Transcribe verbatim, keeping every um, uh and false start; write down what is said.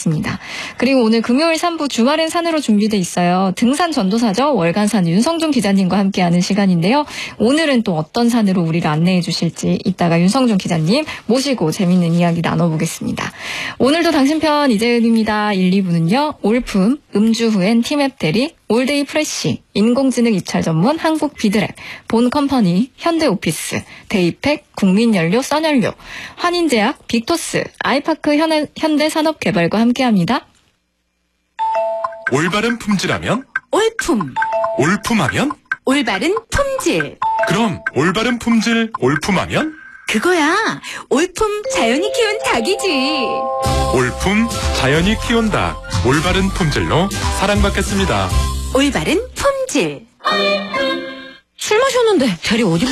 하겠습니다. 그리고 오늘 금요일 삼 부 주말엔 산으로 준비돼 있어요. 등산 전도사죠. 월간산 윤성준 기자님과 함께하는 시간인데요. 오늘은 또 어떤 산으로 우리를 안내해 주실지 이따가 윤성준 기자님 모시고 재밌는 이야기 나눠보겠습니다. 오늘도 당신 편 이재은입니다. 일, 이 부는요. 올품, 음주 후엔 티맵 대리, 올데이 프레쉬, 인공지능 입찰 전문 한국 비드랩, 본 컴퍼니, 현대오피스, 데이팩, 국민연료, 써연료, 환인제약, 빅토스, 아이파크 현대, 현대산업개발과 함께합니다. 올바른 품질하면? 올품. 올품하면? 올바른 품질. 그럼 올바른 품질 올품하면? 그거야. 올품 자연이 키운 닭이지. 올품 자연이 키운 닭. 올바른 품질로 사랑받겠습니다. 올바른 품질. 술 마셨는데 별이 어디